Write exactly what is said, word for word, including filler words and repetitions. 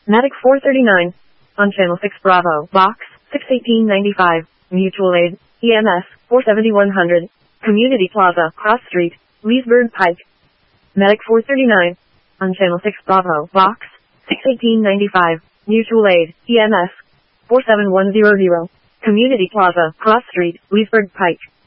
Medic four thirty-nine. On Channel six Bravo, Box six eighteen ninety-five. Mutual Aid, E M S, four seventy-one hundred. Community Plaza, Cross Street, Leesburg Pike. Medic four thirty-nine. On Channel six Bravo, Box six eighteen ninety-five. Mutual Aid, E M S, four seven one zero zero. Community Plaza, Cross Street, Leesburg Pike.